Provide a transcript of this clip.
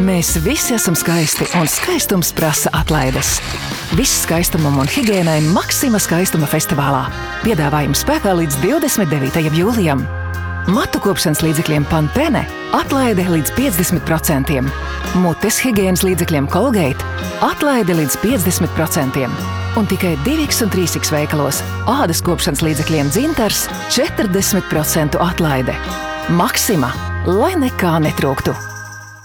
Mēs visi esam skaisti, un skaistums prasa atlaides. Viss skaistumam un higiēnai Maxima skaistuma festivālā. Piedāvājums spēkā līdz 29. jūlijam. Matu kopšanas līdzekļiem Pantene atlaide līdz 50%. Mutes higiēnas līdzekļiem Colgate atlaide līdz 50%. Un tikai 2X un 3X veikalos ādas kopšanas līdzekļiem Dzintars 40% atlaide. Maxima, lai nekā netrūktu!